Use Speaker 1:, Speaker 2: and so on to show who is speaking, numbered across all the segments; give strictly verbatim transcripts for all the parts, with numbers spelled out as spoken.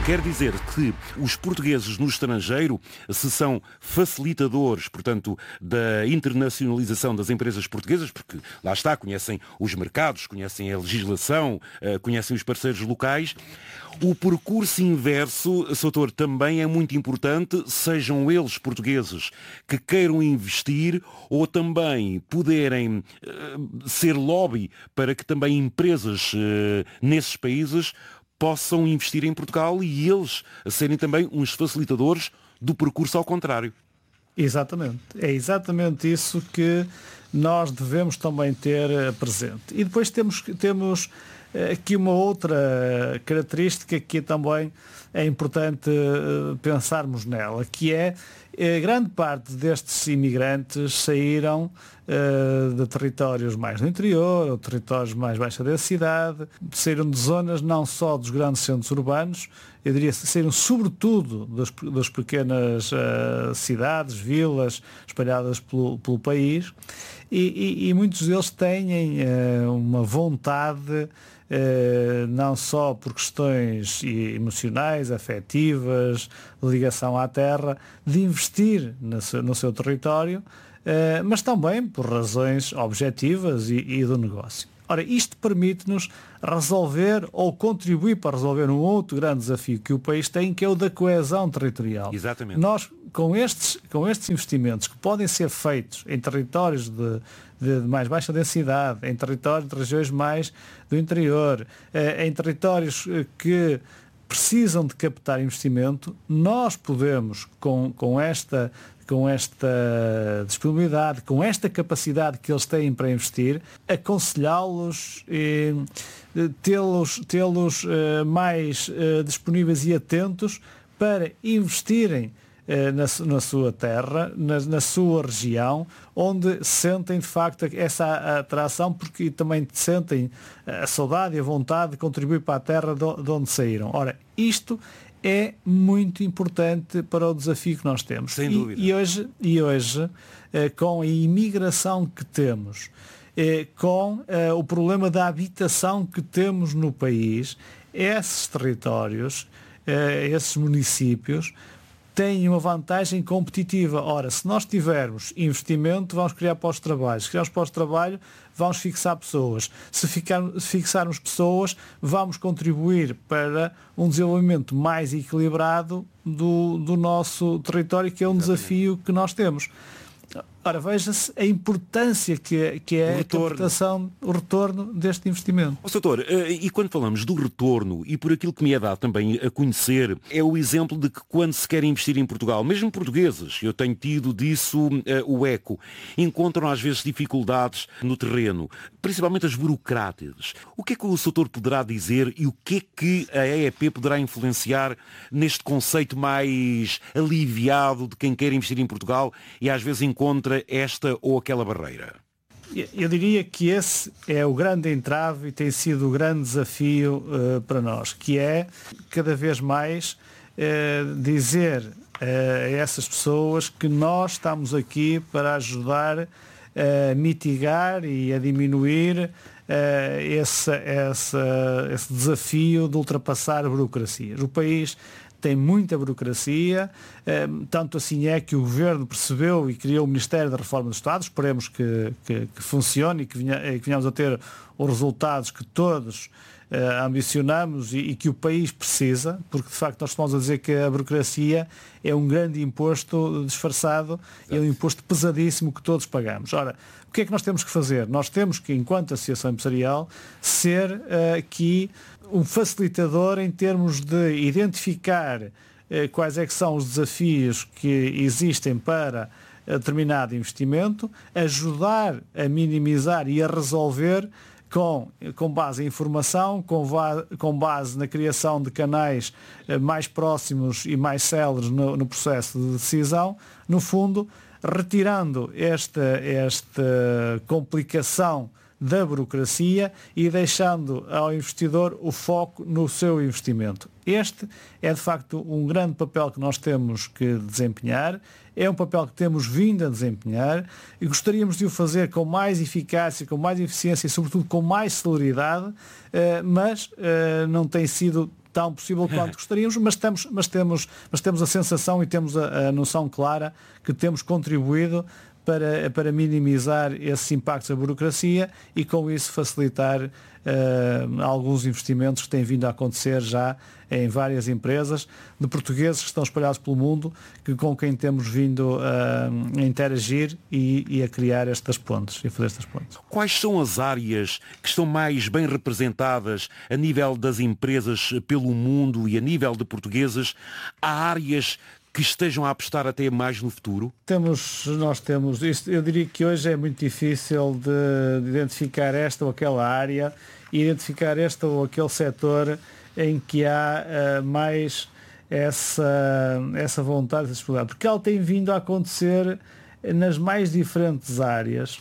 Speaker 1: Quer dizer que os portugueses no estrangeiro, se são facilitadores, portanto, da internacionalização das empresas portuguesas, porque lá está, conhecem os mercados, conhecem a legislação, conhecem os parceiros locais, o percurso inverso, doutor, também é muito importante, sejam eles portugueses que queiram investir ou também poderem uh, ser lobby para que também empresas uh, nesses países possam investir em Portugal e eles serem também uns facilitadores do percurso ao contrário.
Speaker 2: Exatamente. É exatamente isso que nós devemos também ter presente. E depois temos, temos aqui uma outra característica que também é importante pensarmos nela, que é a grande parte destes imigrantes saíram uh, de territórios mais do interior, ou territórios mais baixa densidade, saíram de zonas não só dos grandes centros urbanos, eu diria saíram sobretudo das, das pequenas uh, cidades, vilas espalhadas pelo, pelo país, e, e, e muitos deles têm uh, uma vontade, Uh, não só por questões emocionais, afetivas, de ligação à terra, de investir no seu, no seu território, uh, mas também por razões objetivas e, e do negócio. Ora, isto permite-nos resolver ou contribuir para resolver um outro grande desafio que o país tem, que é o da coesão territorial.
Speaker 1: Exatamente.
Speaker 2: Nós, com estes, com estes investimentos que podem ser feitos em territórios de, de mais baixa densidade, em territórios de regiões mais do interior, eh, em territórios que precisam de captar investimento, nós podemos, com, com esta com esta disponibilidade, com esta capacidade que eles têm para investir, aconselhá-los, eh, tê-los, tê-los eh, mais eh, disponíveis e atentos para investirem eh, na, na sua terra, na, na sua região, onde sentem de facto essa atração, porque também sentem a saudade e a vontade de contribuir para a terra de, de onde saíram. Ora, isto é muito importante para o desafio que nós temos.
Speaker 1: Sem dúvida.
Speaker 2: E, e hoje, e hoje eh, com a imigração que temos, eh, com eh, o problema da habitação que temos no país, esses territórios, eh, esses municípios, têm uma vantagem competitiva. Ora, se nós tivermos investimento, vamos criar postos de trabalho. Se criarmos postos de trabalho, vamos fixar pessoas. Se, ficar, se fixarmos pessoas, vamos contribuir para um desenvolvimento mais equilibrado do, do nosso território, que é um
Speaker 1: Exatamente.
Speaker 2: Desafio que nós temos. Ora, veja-se a importância que é, que é a captação, o retorno deste investimento.
Speaker 1: Ó, doutor, e quando falamos do retorno, e por aquilo que me é dado também a conhecer, é o exemplo de que quando se quer investir em Portugal, mesmo portugueses, eu tenho tido disso uh, o eco, encontram às vezes dificuldades no terreno, principalmente as burocráticas. O que é que o doutor poderá dizer e o que é que a E E P poderá influenciar neste conceito mais aliviado de quem quer investir em Portugal e às vezes encontra esta ou aquela barreira?
Speaker 2: Eu diria que esse é o grande entrave e tem sido o grande desafio uh, para nós, que é cada vez mais uh, dizer uh, a essas pessoas que nós estamos aqui para ajudar a mitigar e a diminuir uh, esse, esse, esse desafio de ultrapassar burocracias. O país tem muita burocracia, tanto assim é que o Governo percebeu e criou o Ministério da Reforma do Estado. Esperemos que, que, que funcione e que, venha, que venhamos a ter os resultados que todos uh, ambicionamos e, e que o país precisa, porque de facto nós estamos a dizer que a burocracia é um grande imposto disfarçado, é um imposto pesadíssimo que todos pagamos. Ora, o que é que nós temos que fazer? Nós temos que, enquanto Associação Empresarial, ser uh, aqui um facilitador em termos de identificar eh, quais é que são os desafios que existem para determinado investimento, ajudar a minimizar e a resolver com, com base em informação, com, va- com base na criação de canais eh, mais próximos e mais céleres no, no processo de decisão, no fundo, retirando esta, esta complicação da burocracia e deixando ao investidor o foco no seu investimento. Este é de facto um grande papel que nós temos que desempenhar, é um papel que temos vindo a desempenhar e gostaríamos de o fazer com mais eficácia, com mais eficiência e sobretudo com mais celeridade, mas não tem sido tão possível quanto gostaríamos, mas temos, mas temos, mas temos a sensação e temos a, a noção clara que temos contribuído para, para minimizar esses impactos da burocracia e com isso facilitar uh, alguns investimentos que têm vindo a acontecer já em várias empresas de portugueses que estão espalhados pelo mundo, que, com quem temos vindo uh, a interagir e, e a criar estas pontes e fazer estas pontes.
Speaker 1: Quais são as áreas que estão mais bem representadas a nível das empresas pelo mundo e a nível de portugueses? Há áreas que estejam a apostar até mais no futuro?
Speaker 2: Temos, nós temos, isto, eu diria que hoje é muito difícil de, de identificar esta ou aquela área e identificar este ou aquele setor em que há uh, mais essa, essa vontade, essa disponibilidade, porque ela tem vindo a acontecer nas mais diferentes áreas.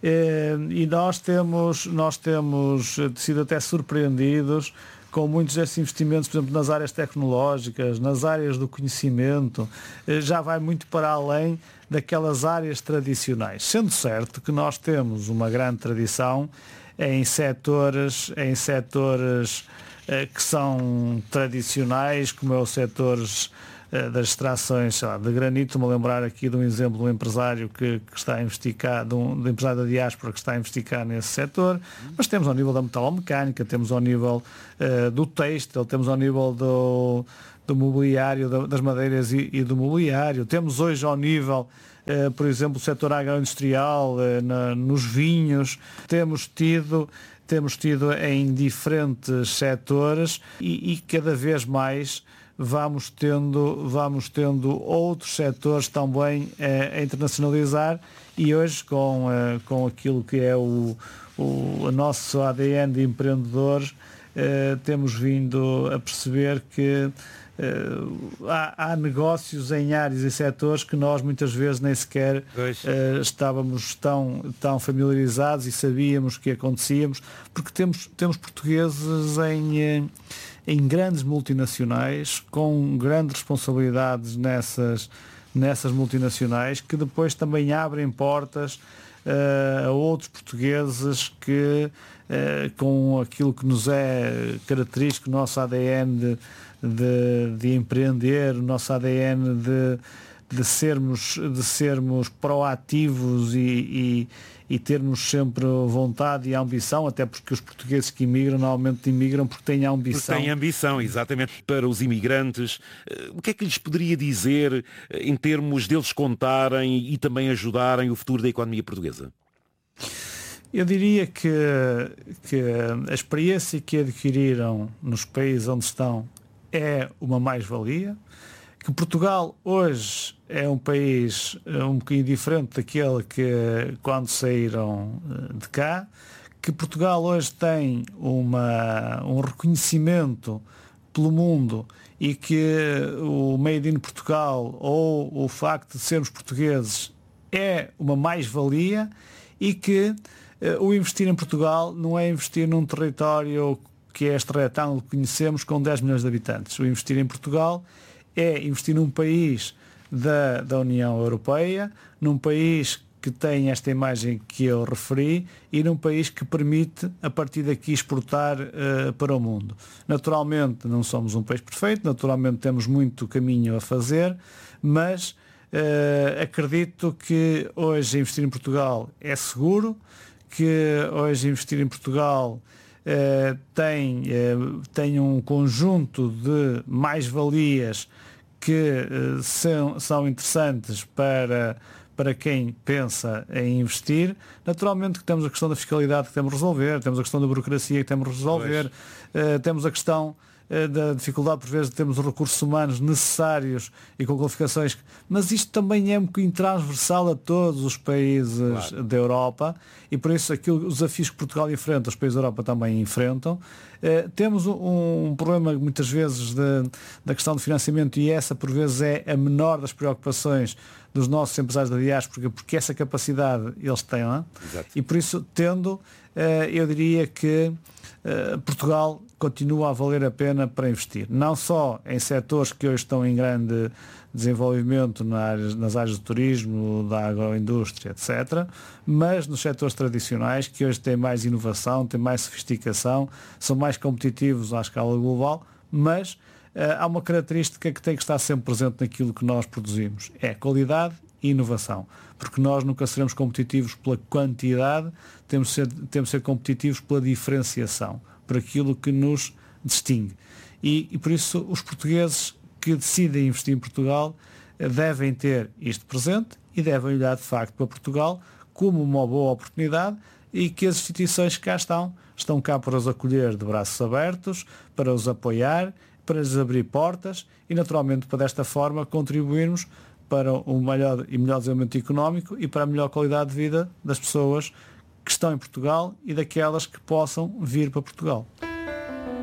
Speaker 2: Uh, e nós temos, nós temos sido até surpreendidos com muitos desses investimentos, por exemplo, nas áreas tecnológicas, nas áreas do conhecimento, já vai muito para além daquelas áreas tradicionais. Sendo certo que nós temos uma grande tradição em setores, em setores eh, que são tradicionais, como é os setores eh, das extrações, sei lá, de granito. Estou-me a lembrar aqui de um exemplo de um empresário que, que está a investir cá, de um, de um empresário da diáspora que está a investir cá nesse setor, mas temos ao nível da metalomecânica, temos ao nível uh, do têxtil, temos ao nível do, do mobiliário, da, das madeiras e, e do mobiliário, temos hoje ao nível, uh, por exemplo, do setor agroindustrial, uh, na, nos vinhos, temos tido temos tido em diferentes setores e, e cada vez mais vamos tendo, vamos tendo outros setores também eh, a internacionalizar e hoje com, eh, com aquilo que é o, o, o nosso A D N de empreendedores, eh, temos vindo a perceber que Uh, há, há negócios em áreas e setores que nós muitas vezes nem sequer uh, estávamos tão, tão familiarizados e sabíamos que acontecíamos, porque temos, temos portugueses em, em grandes multinacionais com grandes responsabilidades nessas, nessas multinacionais que depois também abrem portas uh, a outros portugueses que uh, com aquilo que nos é característico, o nosso A D N de De, de empreender, o nosso A D N de, de, sermos, de sermos proativos e, e, e termos sempre vontade e ambição, até porque os portugueses que imigram normalmente imigram porque têm ambição.
Speaker 1: Porque têm ambição, exatamente. Para os imigrantes, o que é que lhes poderia dizer em termos deles contarem e também ajudarem o futuro da economia portuguesa?
Speaker 2: Eu diria que, que a experiência que adquiriram nos países onde estão é uma mais-valia, que Portugal hoje é um país um bocadinho diferente daquele que quando saíram de cá, que Portugal hoje tem uma, um reconhecimento pelo mundo e que o Made in Portugal ou o facto de sermos portugueses é uma mais-valia e que uh, o investir em Portugal não é investir num território que é este retângulo que conhecemos com dez milhões de habitantes. O investir em Portugal é investir num país da, da União Europeia, num país que tem esta imagem que eu referi e num país que permite, a partir daqui, exportar uh, para o mundo. Naturalmente, não somos um país perfeito, naturalmente temos muito caminho a fazer, mas uh, acredito que hoje investir em Portugal é seguro, que hoje investir em Portugal Uh, tem, uh, tem um conjunto de mais-valias que uh, são, são interessantes para, para quem pensa em investir. Naturalmente que temos a questão da fiscalidade que temos de resolver, temos a questão da burocracia que temos de resolver, uh, temos a questão uh, da dificuldade por vezes de termos os recursos humanos necessários e com qualificações, mas isto também é um bocadinho transversal a todos os países claro. Da Europa e por isso aquilo, os desafios que Portugal enfrenta, os países da Europa também enfrentam. Uh, temos um, um problema muitas vezes de, da questão de financiamento e essa por vezes é a menor das preocupações dos nossos empresários da diáspora, porque essa capacidade eles têm, não é?
Speaker 1: Exato.
Speaker 2: E por isso, tendo, uh, eu diria que uh, Portugal continua a valer a pena para investir. Não só em setores que hoje estão em grande desenvolvimento nas áreas do turismo, da agroindústria, etcétera, mas nos setores tradicionais que hoje têm mais inovação, têm mais sofisticação, são mais competitivos à escala global, mas uh, há uma característica que tem que estar sempre presente naquilo que nós produzimos, é qualidade e inovação, porque nós nunca seremos competitivos pela quantidade, temos de ser, temos de ser competitivos pela diferenciação, por aquilo que nos distingue. E, e por isso os portugueses que decidem investir em Portugal devem ter isto presente e devem olhar de facto para Portugal como uma boa oportunidade, e que as instituições que cá estão, estão cá para os acolher de braços abertos, para os apoiar, para lhes abrir portas e naturalmente para desta forma contribuirmos para um melhor e melhor desenvolvimento económico e para a melhor qualidade de vida das pessoas que estão em Portugal e daquelas que possam vir para Portugal.